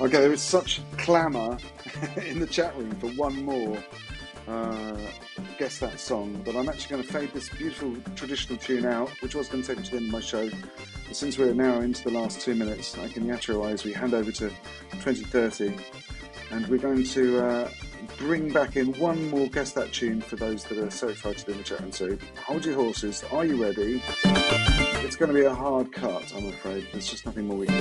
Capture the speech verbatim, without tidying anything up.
Okay, there is such clamour in the chat room for one more uh, Guess That Song, but I'm actually going to fade this beautiful traditional tune out, which was going to take me to the end of my show. But since we're now into the last two minutes, I can yattero as we hand over to twenty thirty, and we're going to uh, bring back in one more Guess That tune for those that are so excited in the chat room. So hold your horses. Are you ready? It's going to be a hard cut, I'm afraid. There's just nothing more we can do.